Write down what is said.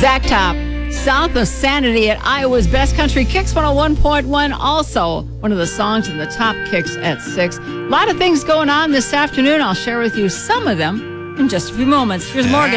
Zach Top, South of Sanity at Iowa's Best Country Kicks 101.1. Also, one of the songs in the top kicks at 6. A lot of things going on this afternoon. I'll share with you some of them in just a few moments. Here's Morgan.